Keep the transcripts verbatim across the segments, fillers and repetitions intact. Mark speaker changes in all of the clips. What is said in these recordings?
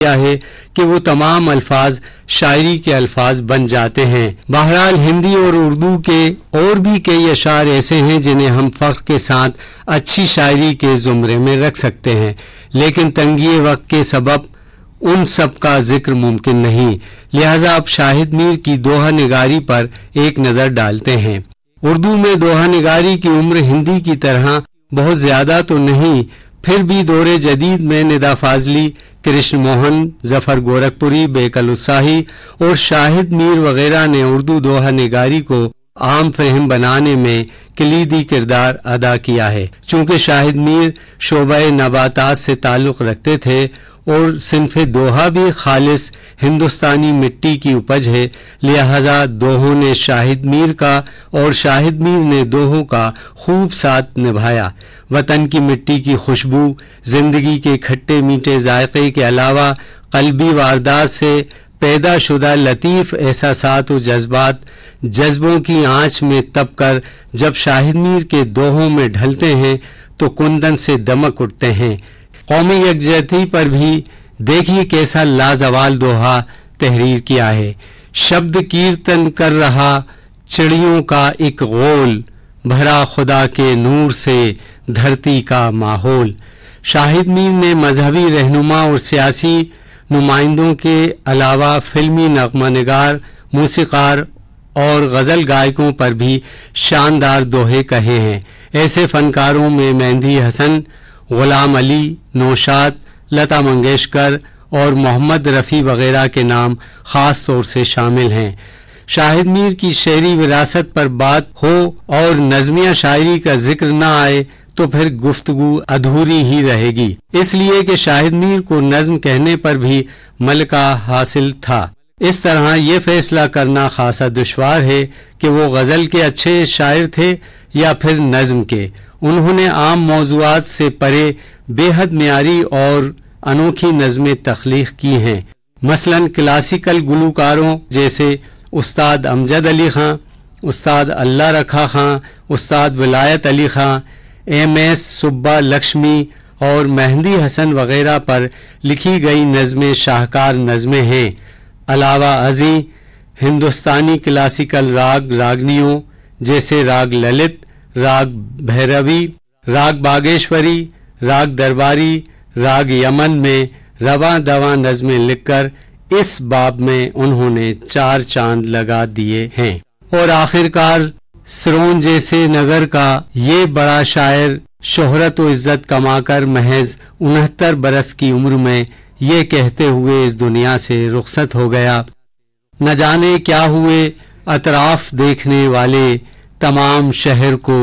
Speaker 1: ہے کہ وہ تمام الفاظ شاعری کے الفاظ بن جاتے ہیں۔ بہرحال ہندی اور اردو کے اور بھی کئی اشعار ایسے ہیں جنہیں ہم فخر کے ساتھ اچھی شاعری کے زمرے میں رکھ سکتے ہیں، لیکن تنگی وقت کے سبب ان سب کا ذکر ممکن نہیں، لہذا اب شاہد میر کی دوہا نگاری پر ایک نظر ڈالتے ہیں۔ اردو میں دوہا نگاری کی عمر ہندی کی طرح بہت زیادہ تو نہیں، پھر بھی دور جدید میں ندا فاضلی، کرشن موہن، ظفر گورکھپوری، بیکل اتساہی اور شاہد میر وغیرہ نے اردو دوہا نگاری کو عام فہم بنانے میں کلیدی کردار ادا کیا ہے۔ چونکہ شاہد میر شعبہ نباتات سے تعلق رکھتے تھے اور صنف دوہا بھی خالص ہندوستانی مٹی کی اپج ہے، لہذا دوہوں نے شاہد میر کا اور شاہد میر نے دوہوں کا خوب ساتھ نبھایا۔ وطن کی مٹی کی خوشبو، زندگی کے کھٹے میٹھے ذائقے کے علاوہ قلبی واردات سے پیدا شدہ لطیف احساسات و جذبات جذبوں کی آنچ میں تپ کر جب شاہد میر کے دوہوں میں ڈھلتے ہیں تو کندن سے دمک اٹھتے ہیں۔ قومی یکجہتی پر بھی دیکھیے کیسا لازوال دوہا تحریر کیا ہے۔ شبد کیرتن کر رہا چڑیوں کا ایک غول، بھرا خدا کے نور سے دھرتی کا ماحول۔ شاہد میر نے مذہبی رہنما اور سیاسی نمائندوں کے علاوہ فلمی نغمہ نگار، موسیقار اور غزل گائکوں پر بھی شاندار دوہے کہے ہیں۔ ایسے فنکاروں میں مہندی حسن، غلام علی، نوشاد، لتا منگیشکر اور محمد رفیع وغیرہ کے نام خاص طور سے شامل ہیں۔ شاہد میر کی شعری وراثت پر بات ہو اور نظمیہ شاعری کا ذکر نہ آئے تو پھر گفتگو ادھوری ہی رہے گی، اس لیے کہ شاہد میر کو نظم کہنے پر بھی ملکہ حاصل تھا۔ اس طرح یہ فیصلہ کرنا خاصا دشوار ہے کہ وہ غزل کے اچھے شاعر تھے یا پھر نظم کے۔ انہوں نے عام موضوعات سے پرے بے حد معیاری اور انوکھی نظمیں تخلیق کی ہیں، مثلا کلاسیکل گلوکاروں جیسے استاد امجد علی خاں، استاد اللہ رکھا خاں، استاد ولایت علی خاں، ایم ایس سبا لکشمی اور مہندی حسن وغیرہ پر لکھی گئی نظمیں شاہکار نظمیں ہیں۔ علاوہ ازیں ہندوستانی کلاسیکل راگ راگنیوں جیسے راگ للت، راگ بھیروی، راگ باگیشوری، راگ درباری، راگ یمن میں رواں دواں نظمیں لکھ کر اس باب میں انہوں نے چار چاند لگا دیے ہیں۔ اور آخرکار سرون جیسے نگر کا یہ بڑا شاعر شہرت و عزت کما کر محض انہتر برس کی عمر میں یہ کہتے ہوئے اس دنیا سے رخصت ہو گیا، نہ جانے کیا ہوئے اطراف دیکھنے والے، تمام شہر کو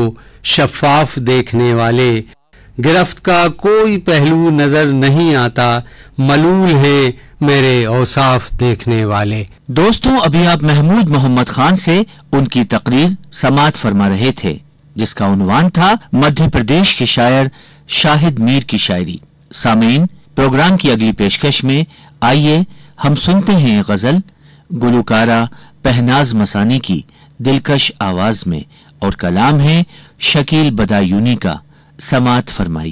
Speaker 1: شفاف دیکھنے والے، گرفت کا کوئی پہلو نظر نہیں آتا، ملول ہے میرے اوصاف دیکھنے والے۔
Speaker 2: دوستوں، ابھی آپ محمود محمد خان سے ان کی تقریر سماعت فرما رہے تھے جس کا عنوان تھا مدھیہ پردیش کے شاعر شاہد میر کی شاعری۔ سامعین، پروگرام کی اگلی پیشکش میں آئیے ہم سنتے ہیں غزل گلوکارہ پہناز مسانی کی دلکش آواز میں، اور کلام ہے شکیل بدایونی کا۔ سماعت فرمائی۔